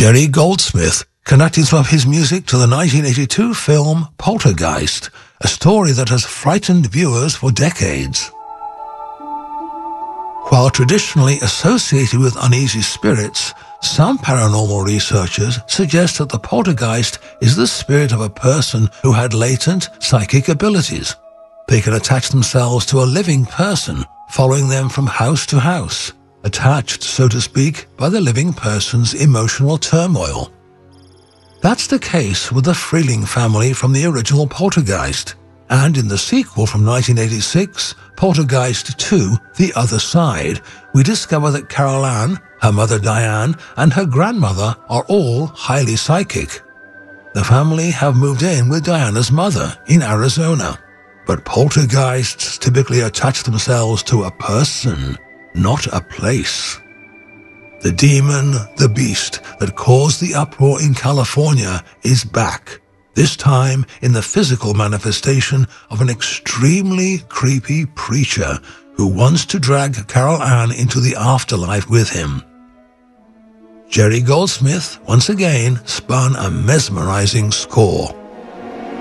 Jerry Goldsmith connected some of his music to the 1982 film Poltergeist, a story that has frightened viewers for decades. While traditionally associated with uneasy spirits, some paranormal researchers suggest that the poltergeist is the spirit of a person who had latent psychic abilities. They can attach themselves to a living person, following them from house to house, attached, so to speak, by the living person's emotional turmoil. That's the case with the Freeling family from the original Poltergeist, and in the sequel from 1986, Poltergeist 2, The Other Side, we discover that Carol Ann, her mother Diane, and her grandmother are all highly psychic. The family have moved in with Diana's mother in Arizona, but poltergeists typically attach themselves to a person, not a place. The demon, the beast that caused the uproar in California is back, this time in the physical manifestation of an extremely creepy preacher who wants to drag Carol Ann into the afterlife with him. Jerry Goldsmith once again spun a mesmerizing score.